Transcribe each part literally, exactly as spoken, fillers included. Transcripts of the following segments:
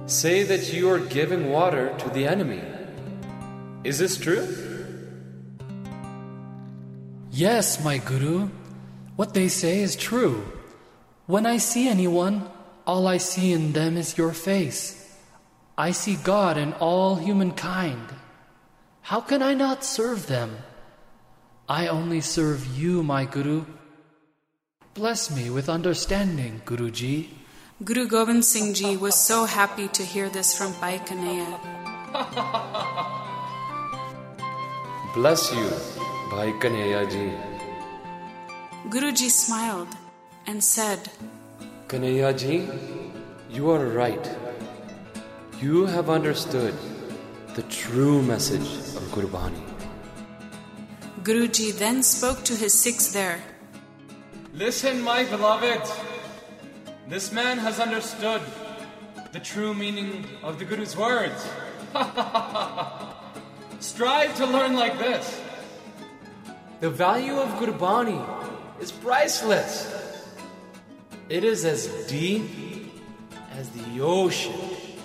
say that you are giving water to the enemy. Is this true? Yes, my Guru. What they say is true. When I see anyone, all I see in them is your face. I see God in all humankind. How can I not serve them? I only serve you, my Guru. Bless me with understanding, Guruji. Guru Gobind Singh Ji was so happy to hear this from Bhai Kanhaiya. Bless you, Bhai Kanhaiya ji. Guruji smiled and said, Kanhaiya ji, you are right. You have understood the true message of Gurbani. Guruji then spoke to his Sikhs there. Listen, my beloved. This man has understood the true meaning of the Guru's words. Strive to learn like this. The value of Gurbani is priceless. It is as deep as the ocean.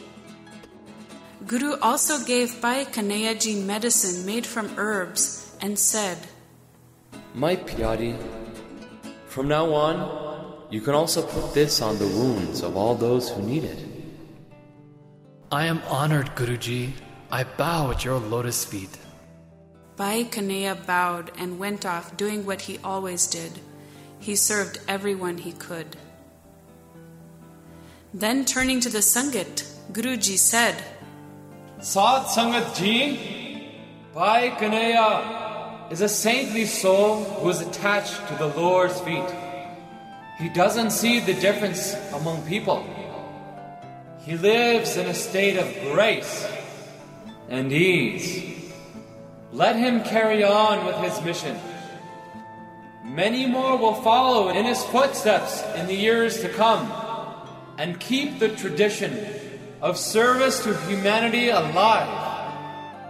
Guru also gave Bhai Kanhaiya Ji medicine made from herbs and said, My pyari, from now on, you can also put this on the wounds of all those who need it. I am honored, Guruji. I bow at your lotus feet. Bhai Kanhaiya bowed and went off doing what he always did. He served everyone he could. Then turning to the Sangat, Guruji said, Sadh Sangat Ji, Bhai Kanhaiya is a saintly soul who is attached to the Lord's feet. He doesn't see the difference among people. He lives in a state of grace and ease. Let him carry on with his mission. Many more will follow in his footsteps in the years to come and keep the tradition of service to humanity alive.